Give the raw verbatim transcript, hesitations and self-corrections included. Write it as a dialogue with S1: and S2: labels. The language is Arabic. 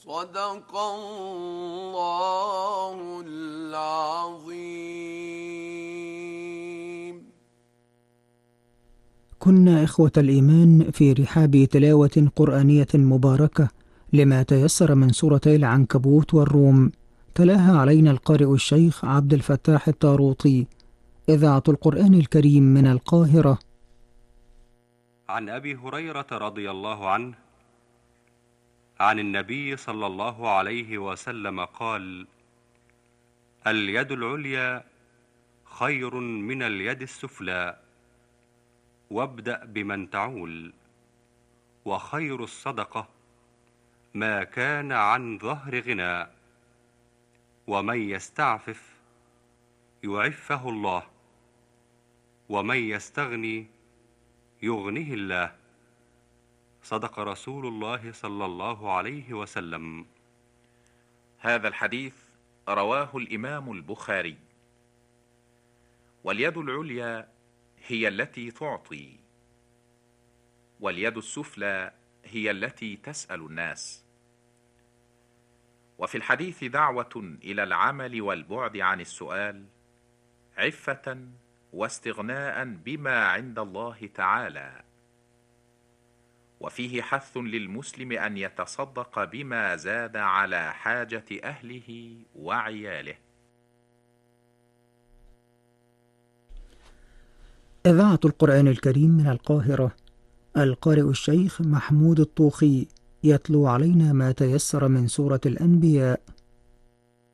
S1: صدق الله العظيم.
S2: كنا إخوة الإيمان في رحاب تلاوة قرآنية مباركة لما تيسر من سورتي العنكبوت والروم، تلاها علينا القارئ الشيخ عبد الفتاح الطاروطي، إذاعة القرآن الكريم من القاهرة.
S3: عن أبي هريرة رضي الله عنه عن النبي صلى الله عليه وسلم قال: اليد العليا خير من اليد السفلى، وابدأ بمن تعول، وخير الصدقة ما كان عن ظهر غنى، ومن يستعفف يعفه الله، ومن يستغني يغنه الله. صدق رسول الله صلى الله عليه وسلم.
S4: هذا الحديث رواه الإمام البخاري. واليد العليا هي التي تعطي، واليد السفلى هي التي تسأل الناس. وفي الحديث دعوة إلى العمل والبعد عن السؤال، عفة واستغناء بما عند الله تعالى. وفيه حث للمسلم أن يتصدق بما زاد على حاجة أهله وعياله.
S2: إذاعة القرآن الكريم من القاهرة، القارئ الشيخ محمود الطوخي يتلو علينا ما تيسر من سورة الأنبياء.